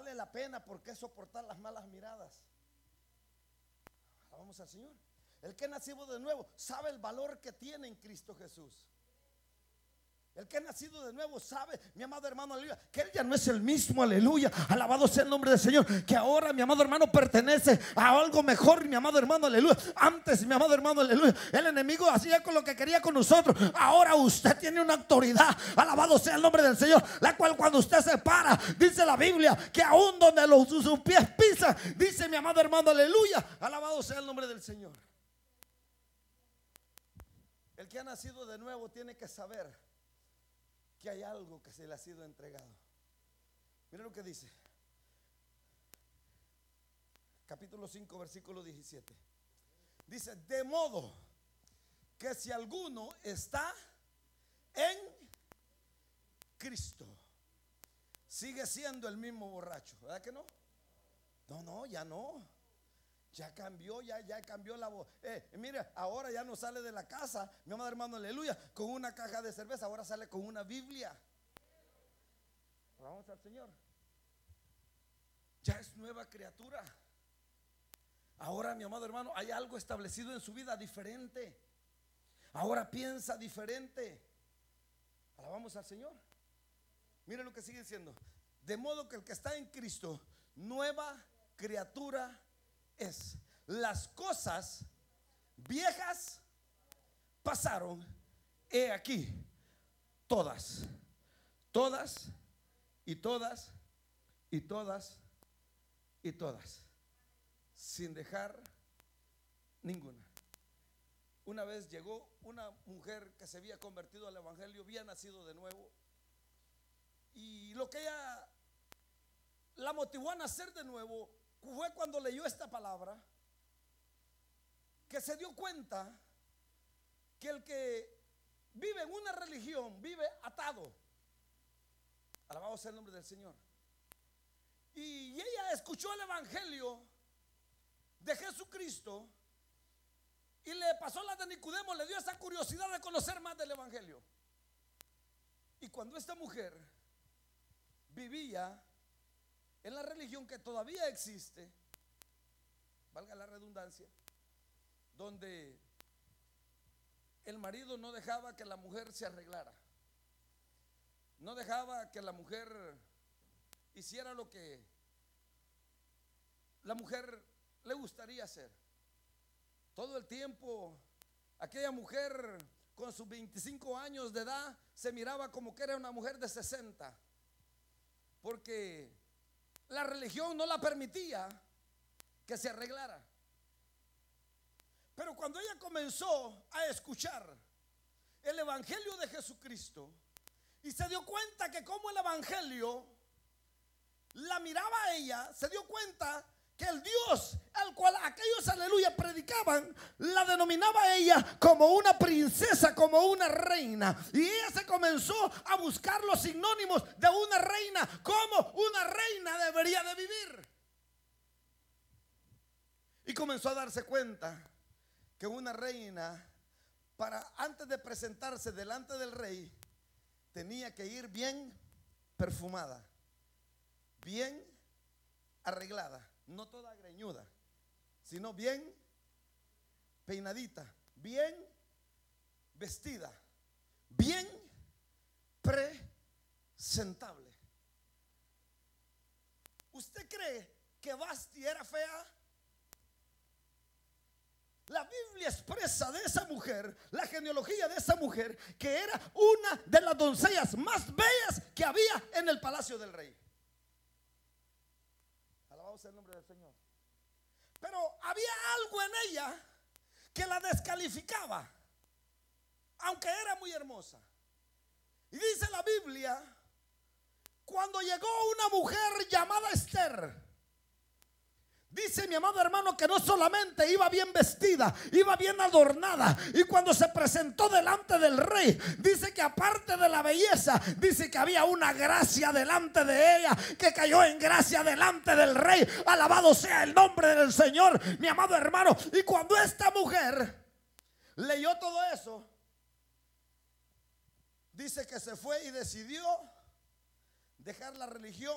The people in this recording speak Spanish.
vale la pena. ¿Por qué soportar las malas miradas? Vamos al Señor. El que ha nacido de nuevo sabe el valor que tiene en Cristo Jesús. El que ha nacido de nuevo sabe, mi amado hermano, aleluya, que él ya no es el mismo, aleluya. Alabado sea el nombre del Señor. Que ahora, mi amado hermano, pertenece a algo mejor, mi amado hermano, aleluya. Antes, mi amado hermano, aleluya, el enemigo hacía con lo que quería con nosotros. Ahora usted tiene una autoridad, alabado sea el nombre del Señor, la cual cuando usted se para, dice la Biblia, que aún donde sus pies pisan, dice mi amado hermano, aleluya, alabado sea el nombre del Señor. El que ha nacido de nuevo tiene que saber que hay algo que se le ha sido entregado. Mira lo que dice capítulo 5 versículo 17. Dice: de modo que si alguno está en Cristo, sigue siendo el mismo borracho, ¿verdad que no? No, ya no. Ya cambió, ya cambió la voz. Mira, ahora ya no sale de la casa, mi amado hermano, aleluya, con una caja de cerveza. Ahora sale con una Biblia. Vamos al Señor. Ya es nueva criatura. Ahora, mi amado hermano, hay algo establecido en su vida diferente. Ahora piensa diferente. Alabamos al Señor. Mire lo que sigue diciendo: de modo que el que está en Cristo, nueva criatura es. Las cosas viejas pasaron, he aquí, todas y todas y todas y todas, sin dejar ninguna. Una vez llegó una mujer que se había convertido al evangelio, había nacido de nuevo, y lo que ella la motivó a nacer de nuevo fue cuando leyó esta palabra, que se dio cuenta que el que vive en una religión vive atado. Alabado sea el nombre del Señor. Y ella escuchó el evangelio de Jesucristo y le pasó la de Nicodemo, le dio esa curiosidad de conocer más del evangelio. Y cuando esta mujer vivía en la religión que todavía existe, valga la redundancia, donde el marido no dejaba que la mujer se arreglara, no dejaba que la mujer hiciera lo que la mujer le gustaría hacer. Todo el tiempo aquella mujer con sus 25 años de edad se miraba como que era una mujer de 60, porque la religión no la permitía que se arreglara. Pero cuando ella comenzó a escuchar el evangelio de Jesucristo y se dio cuenta que como el evangelio la miraba a ella, se dio cuenta que el Dios al cual aquellos, aleluya, predicaban, la denominaba a ella como una princesa, como una reina. Y ella se comenzó a buscar los sinónimos de una reina, como una reina debería de vivir. Y comenzó a darse cuenta que una reina, para antes de presentarse delante del rey, tenía que ir bien perfumada, bien arreglada, no toda greñuda, sino bien peinadita, bien vestida, bien presentable. ¿Usted cree que Vasti era fea? La Biblia expresa de esa mujer, la genealogía de esa mujer, que era una de las doncellas más bellas que había en el palacio del rey. Alabado sea el nombre del Señor. Pero había algo en ella que la descalificaba, aunque era muy hermosa. Y dice la Biblia, cuando llegó una mujer llamada Esther, dice mi amado hermano que no solamente iba bien vestida, iba bien adornada, y cuando se presentó delante del rey, dice que aparte de la belleza, dice que había una gracia delante de ella, que cayó en gracia delante del rey. Alabado sea el nombre del Señor, mi amado hermano. Y cuando esta mujer leyó todo eso, dice que se fue y decidió dejar la religión